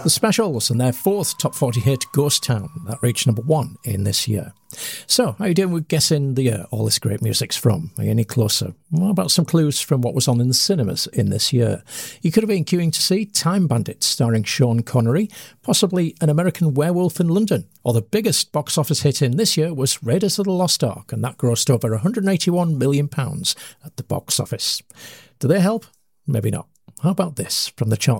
The Specials and their fourth top 40 hit, Ghost Town, that reached number 1 in this year. So, how are you doing with guessing the year all this great music's from? Are you any closer? What about some clues from what was on in the cinemas in this year? You could have been queuing to see Time Bandits starring Sean Connery, possibly An American Werewolf in London, or the biggest box office hit in this year was Raiders of the Lost Ark, and that grossed over £181 million at the box office. Do they help? Maybe not. How about this from the chart